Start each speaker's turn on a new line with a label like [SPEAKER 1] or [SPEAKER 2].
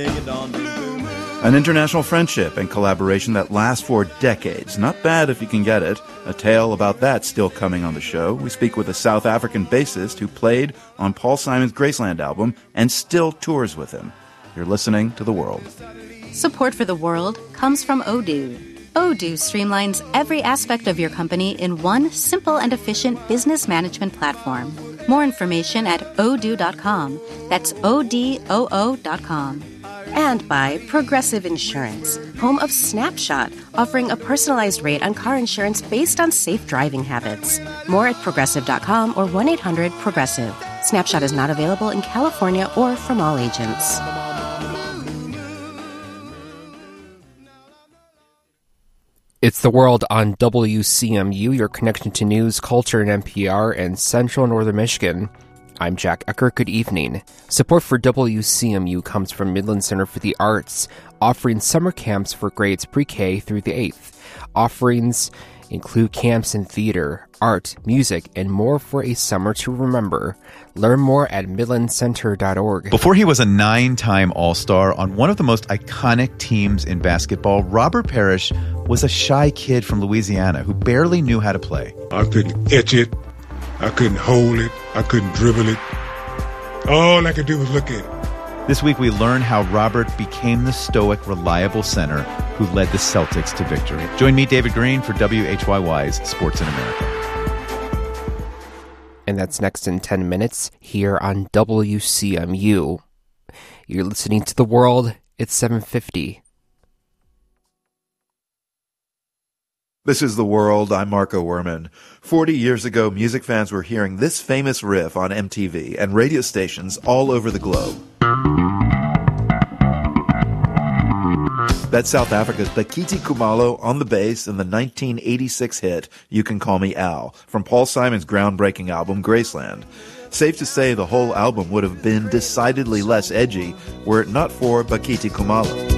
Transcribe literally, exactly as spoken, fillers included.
[SPEAKER 1] An international friendship and collaboration that lasts for decades. Not bad if you can get it. A tale about that still coming on the show. We speak with a South African bassist who played on Paul Simon's Graceland album and still tours with him. You're listening to The World.
[SPEAKER 2] Support for The World comes from Odoo. Odoo streamlines every aspect of your company in one simple and efficient business management platform. More information at odoo dot com. That's O D O O dot com.
[SPEAKER 3] And by Progressive Insurance, home of Snapshot, offering a personalized rate on car insurance based on safe driving habits. More at progressive dot com or one eight hundred progressive. Snapshot is not available in California or from all agents.
[SPEAKER 4] It's The World on W C M U, your connection to news, culture, and N P R in central northern Michigan. I'm Jack Eckert. Good evening. Support for W C M U comes from Midland Center for the Arts, offering summer camps for grades pre-K through the eighth. Offerings include camps in theater, art, music, and more for a summer to remember. Learn more at midland center dot org.
[SPEAKER 5] Before he was a nine-time All-Star on one of the most iconic teams in basketball, Robert Parrish was a shy kid from Louisiana who barely knew how to play.
[SPEAKER 6] I couldn't etch it. I couldn't hold it. I couldn't dribble it. All I could do was look at it.
[SPEAKER 5] This week we learn how Robert became the stoic, reliable center who led the Celtics to victory. Join me, David Green, for W H Y Y's Sports in America.
[SPEAKER 4] And that's next in ten minutes here on W C M U. You're listening to The World. It's seven fifty.
[SPEAKER 1] This is The World. I'm Marco Werman. Forty years ago, music fans were hearing this famous riff on M T V and radio stations all over the globe. That's South Africa's Bakiti Kumalo on the bass in the nineteen eighty-six hit You Can Call Me Al from Paul Simon's groundbreaking album Graceland. Safe to say the whole album would have been decidedly less edgy were it not for Bakiti Kumalo.